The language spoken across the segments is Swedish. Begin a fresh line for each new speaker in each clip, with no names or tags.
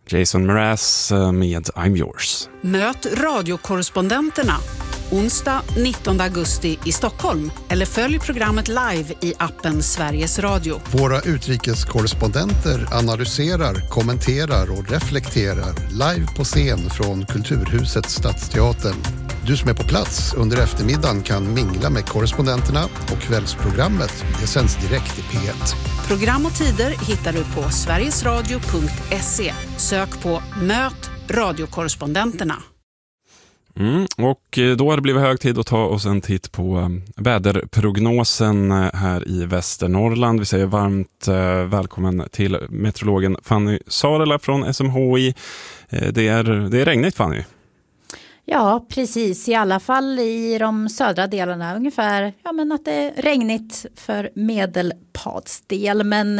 Jason Mraz med I'm Yours.
Möt radiokorrespondenterna onsdag 19 augusti i Stockholm eller följ programmet live i appen Sveriges Radio.
Våra utrikeskorrespondenter analyserar, kommenterar och reflekterar live på scen från Kulturhuset Stadsteatern. Du som är på plats under eftermiddagen kan mingla med korrespondenterna och kvällsprogrammet. Det sänds direkt i P1.
Program och tider hittar du på sverigesradio.se. Sök på Möt radiokorrespondenterna.
Och då har det blivit hög tid att ta oss en titt på väderprognosen här i Västernorrland. Vi säger varmt välkommen till meteorologen Fanny Sarela från SMHI. Det är regnigt, Fanny.
Ja, precis. I alla fall i de södra delarna ungefär. Ja, men att det är regnigt för Medelpadsdel. Men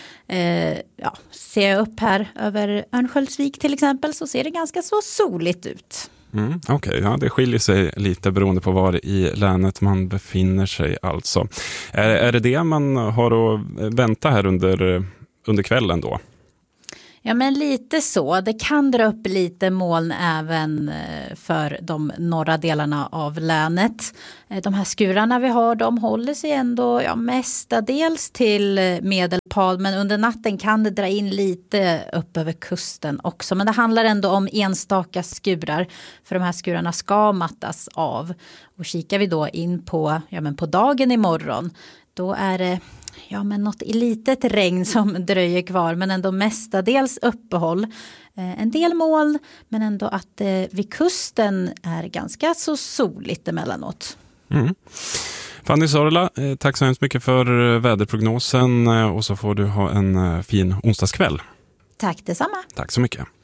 ser jag upp här över Örnsköldsvik till exempel så ser det ganska så soligt ut.
Okej, ja, det skiljer sig lite beroende på var i länet man befinner sig alltså. Är det man har att vänta här under kvällen då?
Ja, men lite så. Det kan dra upp lite moln även för de norra delarna av länet. De här skurarna vi har, de håller sig ändå mestadels till Medelpad. Men under natten kan det dra in lite upp över kusten också. Men det handlar ändå om enstaka skurar. För de här skurarna ska mattas av. Och kikar vi då in på dagen imorgon, då är det något litet regn som dröjer kvar, men ändå mestadels uppehåll. En del moln, men ändå att vid kusten är ganska så soligt emellanåt.
Fanny Sarela, tack så hemskt mycket för väderprognosen och så får du ha en fin onsdagskväll.
Tack detsamma.
Tack så mycket.